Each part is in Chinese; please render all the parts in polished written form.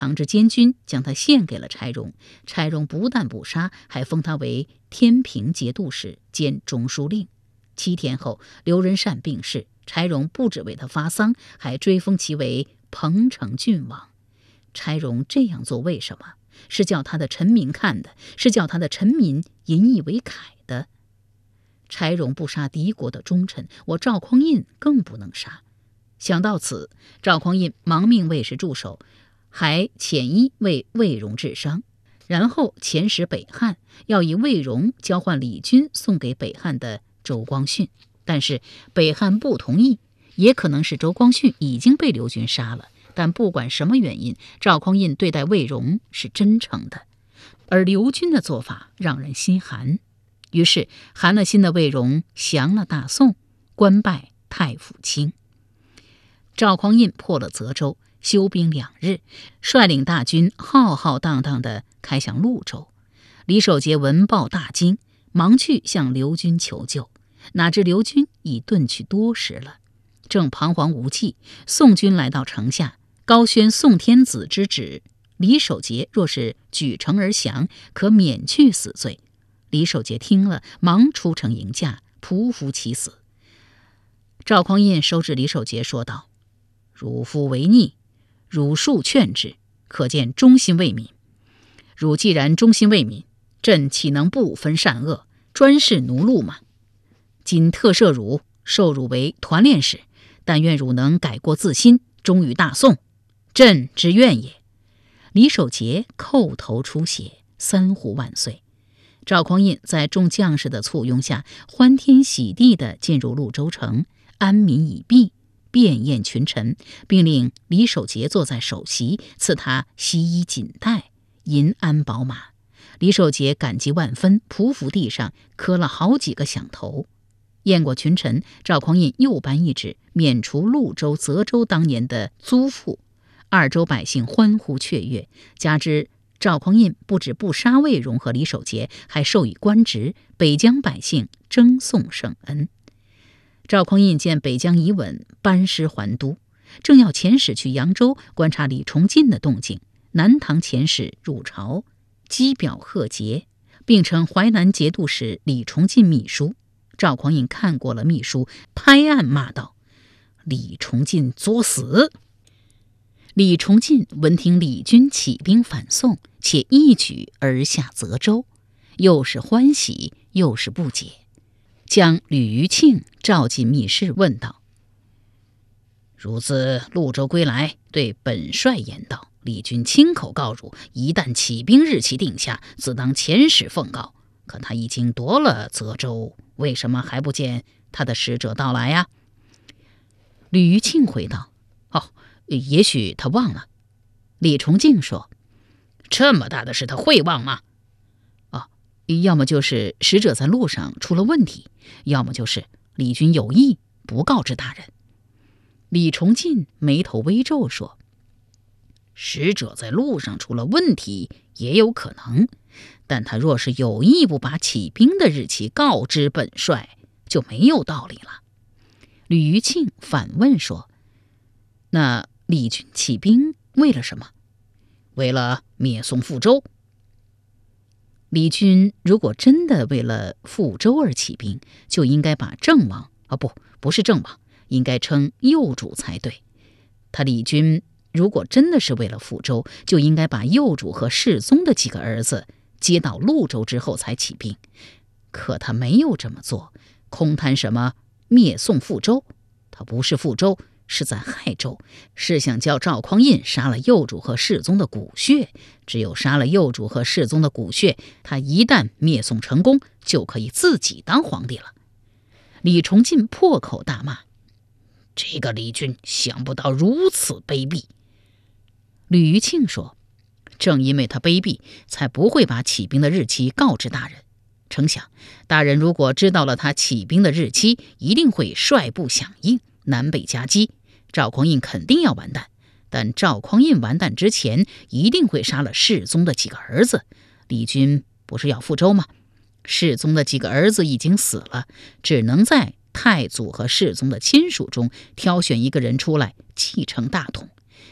党之监军将他献给了柴荣，柴荣不但不杀，还封他为天平节度使兼中书令。7天后，刘仁善病逝，柴荣不只为他发丧，还追封其为彭城郡王。柴荣这样做为什么？是叫他的臣民看的，是叫他的臣民引以为慨的。柴荣不杀敌国的忠臣，我赵匡胤更不能杀。想到此，赵匡胤忙命卫士驻守，还遣医为魏荣治伤，然后遣使北汉，要以魏荣交换李军送给北汉的周光训。但是北汉不同意，也可能是周光训已经被刘军杀了。但不管什么原因，赵匡胤对待魏荣是真诚的，而刘军的做法让人心寒。于是寒了心的魏荣降了大宋，官拜太傅卿。赵匡胤破了泽州，休兵2日，率领大军浩浩荡荡地开向潞州。李守节闻报大惊，忙去向刘军求救，哪知刘军已遁去多时了。正彷徨无计，宋军来到城下，高宣宋天子之旨，李守节若是举城而降，可免去死罪。李守节听了，忙出城迎驾，匍匐其死。赵匡胤收治李守节，说道：“汝夫为逆，汝恕劝之，可见忠心为民。汝既然忠心为民，朕岂能不分善恶，专事奴禄吗？今特赦汝，授汝为团练使，但愿汝能改过自新，忠于大宋，朕之愿也。”李守节叩头出血，3呼万岁。赵匡胤在众将士的簇拥下，欢天喜地地进入潞州城，安民已毕，便宴群臣，并令李守节坐在首席，赐他西衣锦带、银鞍宝马。李守节感激万分，匍匐地上磕了好几个响头。宴过群臣，赵匡胤又颁一旨，免除潞州、泽州当年的租赋。2州百姓欢呼雀跃，加之赵匡胤不止不杀魏荣和李守节，还授以官职，北疆百姓争送圣恩。赵匡胤见北疆已稳，班师还都，正要遣使去扬州观察李崇进的动静，南唐遣使入朝，击表贺节，并称淮南节度使李崇进秘书。赵匡胤看过了秘书，拍案骂道：“李崇进作死！”李崇进闻听李军起兵反宋，且一举而下泽州，又是欢喜又是不解，将吕余庆召进密室，问道：“汝自潞州归来，对本帅言道，李军亲口告汝，一旦起兵日期定下，自当遣使奉告。可他已经夺了泽州，为什么还不见他的使者到来呀？”吕余庆回道：“也许他忘了。”李崇进说：“这么大的事他会忘吗？”要么就是使者在路上出了问题，要么就是李军有意不告知大人。李崇进眉头微皱说：“使者在路上出了问题也有可能，但他若是有意不把起兵的日期告知本帅，就没有道理了。”吕余庆反问说：“那李军起兵为了什么？”“为了灭宋复州。”李军如果真的为了复州而起兵，就应该把郑王不是郑王，应该称幼主才对。他李军如果真的是为了复州，就应该把幼主和世宗的几个儿子接到潞州之后才起兵。可他没有这么做，空谈什么灭宋复州，他不是复州，是在害州，是想叫赵匡胤杀了幼主和世宗的骨血。只有杀了幼主和世宗的骨血，他一旦灭宋成功，就可以自己当皇帝了。李崇进破口大骂：“这个李军想不到如此卑鄙。”吕余庆说：“正因为他卑鄙，才不会把起兵的日期告知大人。成想大人如果知道了他起兵的日期，一定会率部响应，南北夹击，赵匡胤肯定要完蛋。但赵匡胤完蛋之前，一定会杀了世宗的几个儿子。李军不是要复州吗？世宗的几个儿子已经死了，只能在太祖和世宗的亲属中挑选一个人出来继承大统。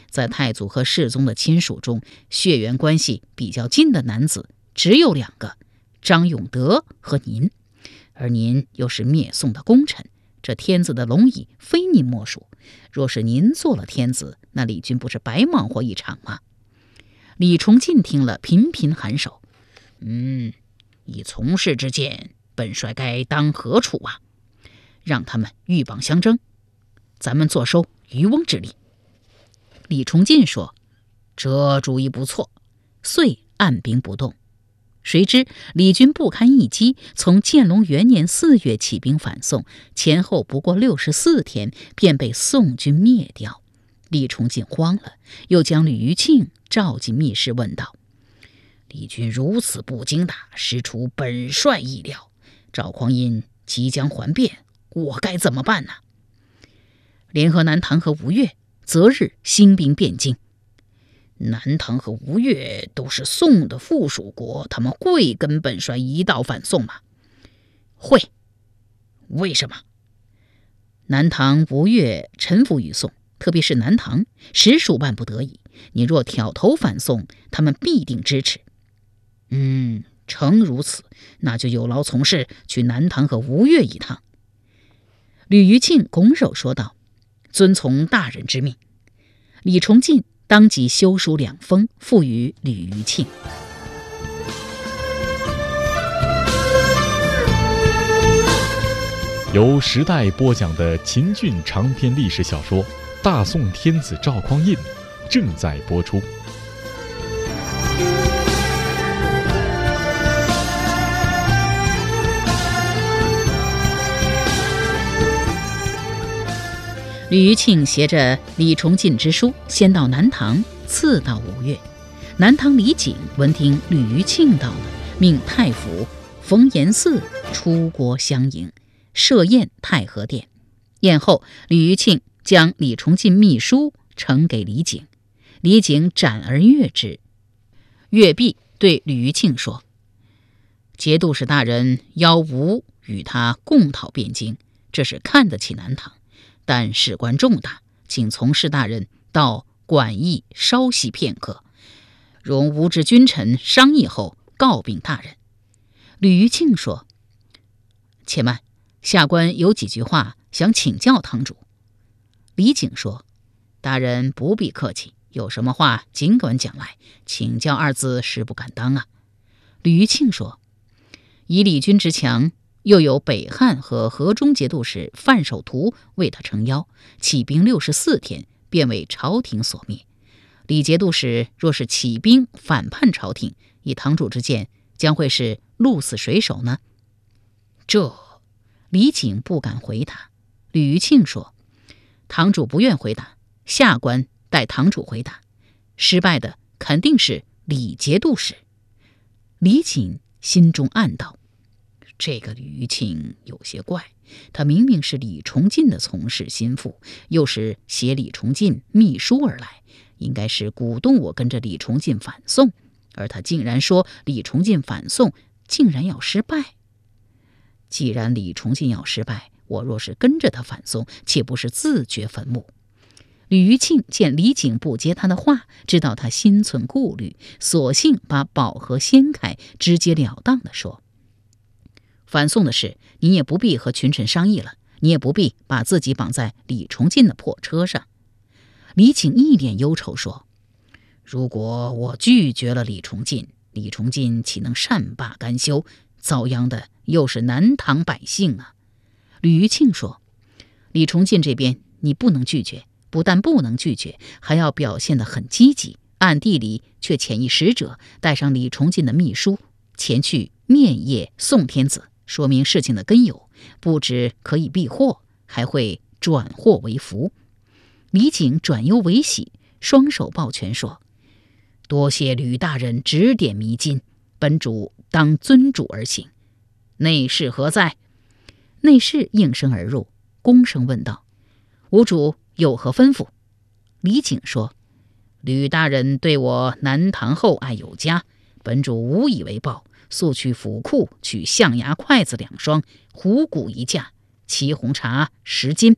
在太祖和世宗的亲属中，血缘关系比较近的男子只有2个，张永德和您，而您又是灭宋的功臣，这天子的龙椅非您莫属。若是您做了天子，那李军不是白忙活一场吗？”李崇进听了，频频颔首。以从事之见，本帅该当何处啊？让他们鹬蚌相争，咱们坐收渔翁之利。李崇进说：“这主意不错。”遂按兵不动。谁知李军不堪一击，从建隆元年4月起兵反宋，前后不过64天，便被宋军灭掉。李崇进慌了，又将吕余庆召进密室问道：“李军如此不经打，实出本帅意料。赵匡胤即将还变，我该怎么办呢？”联合南唐和吴越，择日兴兵汴京。南唐和吴越都是宋的附属国，他们会跟本帅一道反宋吗？会。为什么？南唐、吴越臣服于宋，特别是南唐，实属万不得已。你若挑头反宋，他们必定支持。诚如此，那就有劳从事，去南唐和吴越一趟。吕余庆拱手说道：“遵从大人之命。”李崇进当即修书2封，付与吕余庆。 由时代播讲的秦俊长篇历史小说《大宋天子赵匡胤》正在播出。 吕余庆携着李崇进之书，先到南唐，次到吴越。南唐李璟闻听吕余庆到了，命太傅冯延嗣出国相迎，设宴太和殿。宴后，吕余庆将李崇进密书呈给李璟，李璟展而阅之。阅毕，对吕余庆说：“节度使大人邀吾与他共讨汴京，这是看得起南唐。但事关重大，请从事大人到馆驿稍息片刻，容吾之君臣商议后告禀大人。”吕余庆说：“且慢，下官有几句话想请教堂主。”李璟说：“大人不必客气，有什么话尽管讲来，请教2字实不敢当啊。”吕余庆说：“以李军之强，又有北汉和河中节度使范守图为他撑腰，起兵64天，便为朝廷所灭。李节度使若是起兵反叛朝廷，以堂主之见，将会是鹿死谁手呢？”这李璟不敢回答。吕余庆说：“堂主不愿回答，下官代堂主回答。失败的肯定是李节度使。”李璟心中暗道：这个吕余庆有些怪，他明明是李崇进的从事心腹，又是携李崇进密书而来，应该是鼓动我跟着李崇进反宋，而他竟然说李崇进反宋竟然要失败。既然李崇进要失败，我若是跟着他反宋，岂不是自掘坟墓？吕余庆见李璟不接他的话，知道他心存顾虑，索性把宝盒掀开，直截了当地说：“反宋的事，你也不必和群臣商议了，你也不必把自己绑在李崇进的破车上。”李璟一脸忧愁说：“如果我拒绝了李崇进，李崇进岂能善罢甘休？遭殃的又是南唐百姓啊！”吕余庆说：“李崇进这边你不能拒绝，不但不能拒绝，还要表现得很积极，暗地里却遣一使者带上李崇进的密书前去面谒宋天子，说明事情的根由，不止可以避祸，还会转祸为福。”李璟转忧为喜，双手抱拳说：“多谢吕大人指点迷津，本主当遵主而行。内侍何在？”内侍应声而入，躬声问道：“吾主有何吩咐？”李璟说：“吕大人对我南唐厚爱有加，本主无以为报，速去府库取象牙筷子2双，虎骨1架，沏红茶10斤，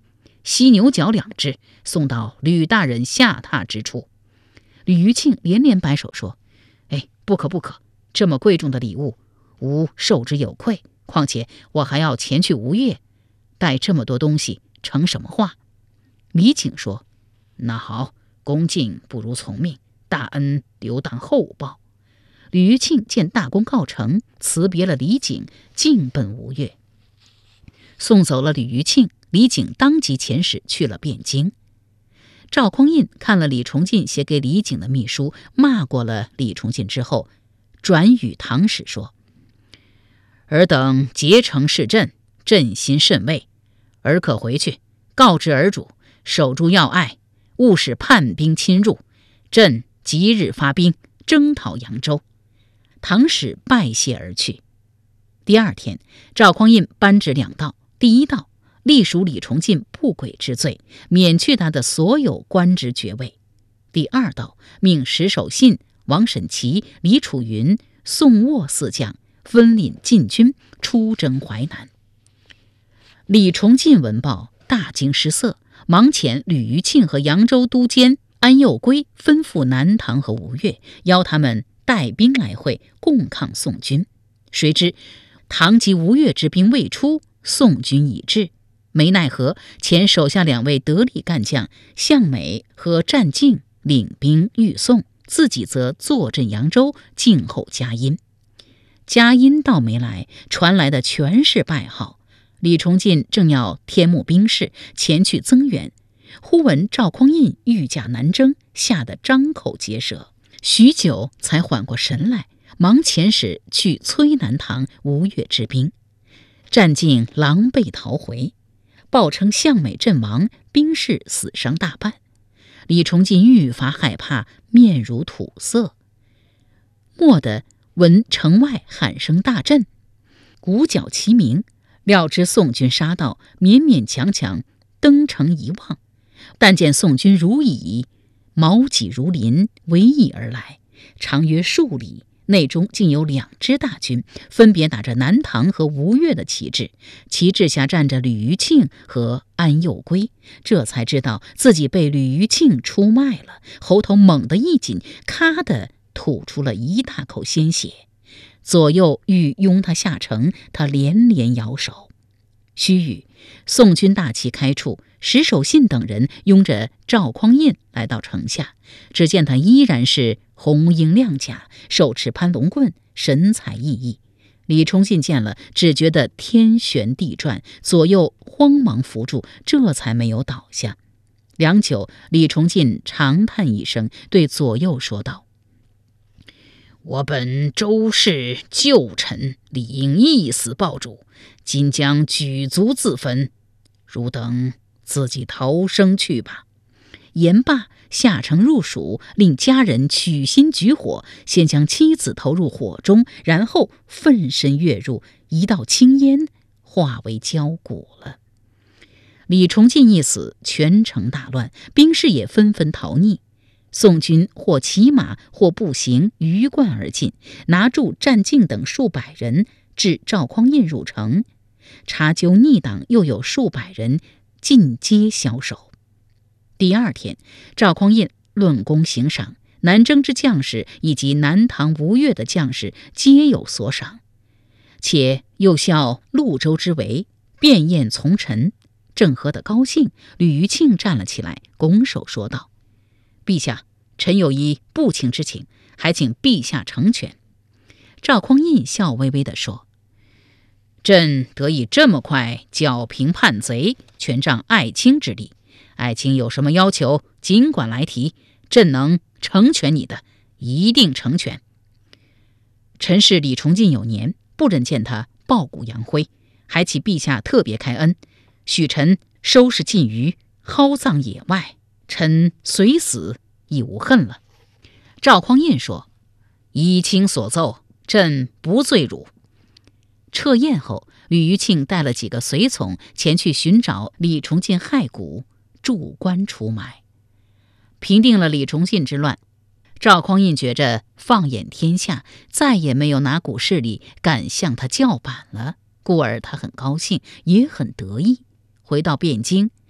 犀牛角2只，送到吕大人下榻之处。吕余庆连连摆手说：“不可不可，这么贵重的礼物，吾受之有愧。况且我还要前去吴越，带这么多东西成什么话？”李景说：“那好，恭敬不如从命，大恩留当后报。”吕余庆见大功告成，辞别了李景，径奔吴越。送走了吕余庆，李景当即遣使去了汴京。赵匡胤看了李崇进写给李景的密书，骂过了李崇进之后，转与唐使说：“尔等结成事阵，朕心甚慰，尔可回去告知尔主，守住要隘，勿使叛兵侵入。朕即日发兵征讨扬州。”唐使拜谢而去。第二天，赵匡胤颁旨2道：第一道，隶属李崇进不轨之罪，免去他的所有官职爵位；第二道，命石守信、王审琦、李楚云、宋沃4将分领禁军出征淮南。李崇进闻报，大惊失色，忙遣吕余庆和扬州都监安佑圭吩咐南唐和吴越，邀他们带兵来会，共抗宋军。谁知唐及吴越之兵未出，宋军已至，没奈何，遣手下2位得力干将向美和战敬领兵御宋，自己则坐镇扬州，静候佳音。佳音到没来，传来的全是败号。李崇进正要添募兵士前去增援，忽闻赵匡胤御驾南征，吓得张口结舌，许久才缓过神来，忙遣使去催南唐吴越之兵。战敬狼狈逃回，报称向美阵亡，兵士死伤大半。李崇进愈发害怕，面如土色。蓦地闻城外喊声大震，鼓角齐鸣，料知宋军杀到，勉勉强强登城一望，但见宋军如蚁，毛戟如林，围缢而来，长约数里，内中竟有2支大军，分别打着南唐和吴越的旗帜，旗帜下站着吕余庆和安佑圭，这才知道自己被吕余庆出卖了，喉头猛地一紧，咔的吐出了一大口鲜血。左右欲拥他下城，他连连摇手。须臾，宋军大旗开处，石守信等人拥着赵匡胤来到城下，只见他依然是红缨亮甲，手持攀龙棍，神采奕奕。李崇进见了，只觉得天旋地转，左右慌忙扶住，这才没有倒下。良久，李崇进长叹一声，对左右说道：“我本周氏旧臣，理应一死报主，今将举族自焚，汝等自己逃生去吧。”言罢，下城入蜀，令家人取薪举火，先将妻子投入火中，然后奋身跃入，一道青烟化为焦骨了。李崇进一死，全城大乱，兵士也纷纷逃匿。宋军或骑马或步行鱼贯而进，拿住战敬等数百人，至赵匡胤入城，查究逆党又有数百人，尽皆枭首。第二天，赵匡胤论功行赏，南征之将士以及南唐吴越的将士皆有所赏，且又效潞州之围，便宴从臣。正喝得高兴，吕余庆站了起来，拱手说道：“陛下，臣有一不情之请，还请陛下成全。”赵匡胤笑微微地说：“朕得以这么快剿平叛贼，全仗爱卿之力。爱卿有什么要求，尽管来提，朕能成全你的，一定成全。臣是李崇进有年，不忍见他抱骨扬灰，还请陛下特别开恩，许臣收拾禁余，蒿葬野外，臣随死亦无恨了。”赵匡胤说：“依卿所奏，朕不罪汝。”撤宴后，吕余庆带了几个随从前去寻找李崇进骸骨，筑棺除埋。平定了李崇进之乱，赵匡胤觉着放眼天下，再也没有哪股势力敢向他叫板了，故而他很高兴，也很得意。回到汴京，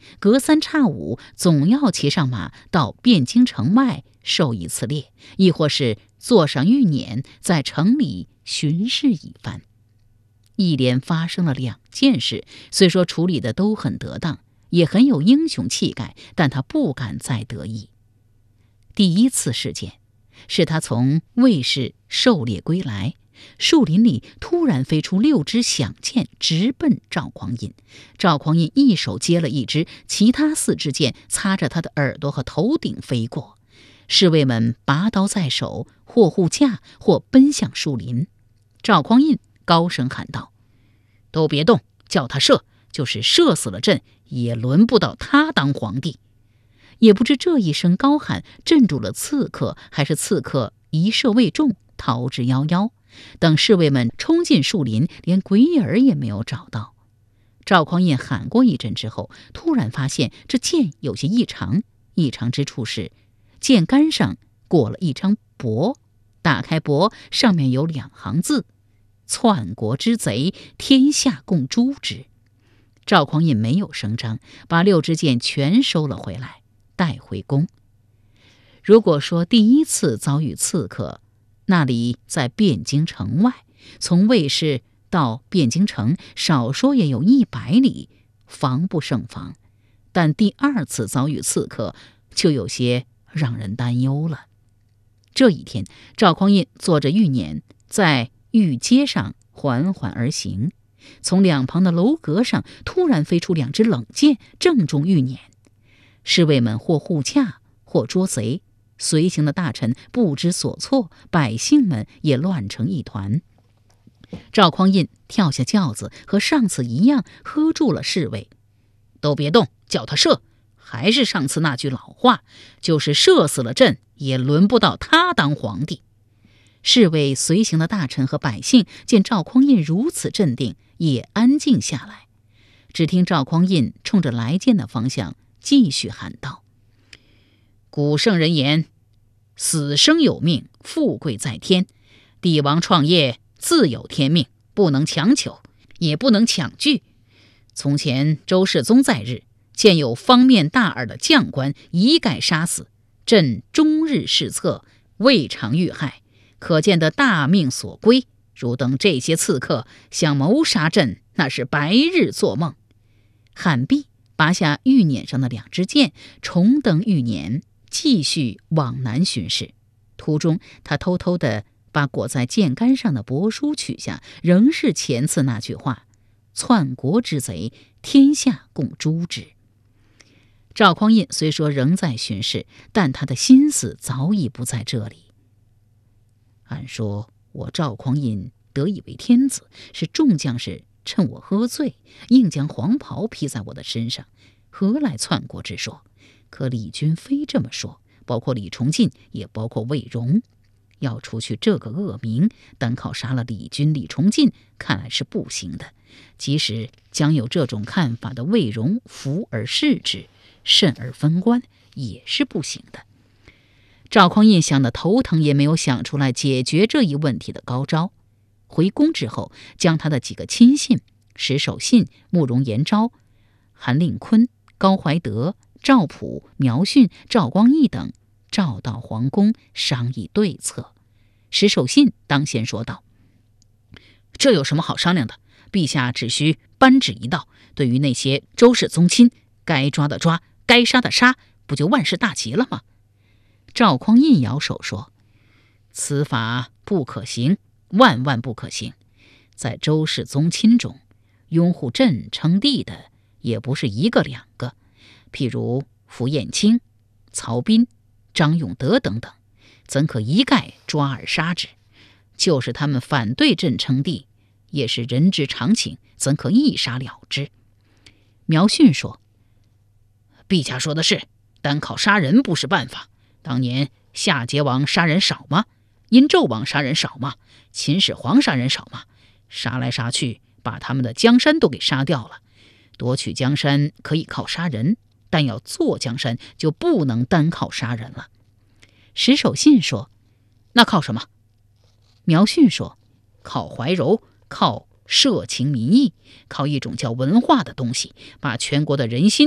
隔三差五总要骑上马到汴京城外狩一次猎，亦或是坐上御辇在城里巡视一番。一连发生了2件事，虽说处理的都很得当，也很有英雄气概，但他不敢再得意。第一次事件是他从卫氏狩猎归来，树林里突然飞出6支响箭，直奔赵匡胤。赵匡胤一手接了一支，其他4支箭擦着他的耳朵和头顶飞过。侍卫们拔刀在手，或护驾，或奔向树林。赵匡胤高声喊道：“都别动，叫他射，就是射死了朕，也轮不到他当皇帝。”也不知这一声高喊镇住了刺客，还是刺客一射未中，逃之夭夭。等侍卫们冲进树林，连鬼影儿也没有找到。赵匡胤喊过一阵之后，突然发现这箭有些异常。异常之处是，箭杆上裹了一张帛，打开帛，上面有2行字：“篡国之贼，天下共诛之。”赵匡胤没有声张，把6支箭全收了回来，带回宫。如果说第一次遭遇刺客，那里在汴京城外，从卫氏到汴京城少说也有100里，防不胜防。但第2次遭遇刺客，就有些让人担忧了。这一天，赵匡胤坐着御辇，在御街上缓缓而行，从2旁的楼阁上突然飞出2支冷箭，正中御辇。侍卫们或护驾，或捉贼，随行的大臣不知所措，百姓们也乱成一团。赵匡胤跳下轿子，和上次一样，喝住了侍卫：“都别动，叫他射。还是上次那句老话，就是射死了朕，也轮不到他当皇帝。”侍卫随行的大臣和百姓见赵匡胤如此镇定，也安静下来。只听赵匡胤冲着来箭的方向继续喊道：“古圣人言，死生有命，富贵在天。帝王创业自有天命，不能强求，也不能强拒。从前周世宗在日，见有方面大耳的将官一概杀死，朕终日侍侧，未尝遇害，可见得大命所归。如等这些刺客想谋杀朕，那是白日做梦。”喊毕，拔下御辇上的2支箭，重登御辇，继续往南巡视。途中，他偷偷地把裹在箭杆上的帛书取下，仍是前次那句话：“篡国之贼，天下共诛之。”赵匡胤虽说仍在巡视，但他的心思早已不在这里。按说我赵匡胤得以为天子，是众将士趁我喝醉，硬将黄袍披在我的身上，何来篡国之说？可李军非这么说，包括李崇进，也包括魏荣。要除去这个恶名，单靠杀了李军、李崇进，看来是不行的。即使将有这种看法的魏荣服而视之，慎而分官，也是不行的。赵匡胤想得头疼，也没有想出来解决这一问题的高招。回宫之后，将他的几个亲信石守信、慕容延昭、韩令坤、高怀德、赵普、苗训、赵光义等召到皇宫商议对策。石守信当先说道：“这有什么好商量的？陛下只需颁旨一道，对于那些周氏宗亲，该抓的抓，该杀的杀，不就万事大吉了吗？”赵匡胤摇手说：“此法不可行，万万不可行。在周氏宗亲中，拥护朕称帝的也不是1个2个，譬如符彦卿、曹彬、张永德等等，怎可一概抓而杀之？就是他们反对朕称帝，也是人之常情，怎可一杀了之？”苗训说：“陛下说的是，单靠杀人不是办法。当年夏桀王杀人少吗？殷纣王杀人少吗？秦始皇杀人少吗？杀来杀去，把他们的江山都给杀掉了。夺取江山可以靠杀人，但要做江山就不能单靠杀人了。”石守信说：“那靠什么？”苗训说：“靠怀柔，靠社情民意，靠一种叫文化的东西，把全国的人心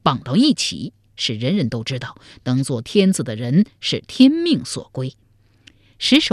绑到一起，使人人都知道能做天子的人是天命所归。石守